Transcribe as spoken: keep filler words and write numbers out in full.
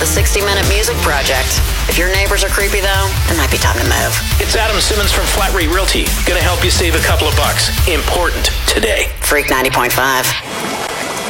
The sixty minute Music Project. If your neighbors are creepy, though, it might be time to move. It's Adam Simmons from Flat Rate Realty. Gonna help you save a couple of bucks. Important today. Freak ninety point five.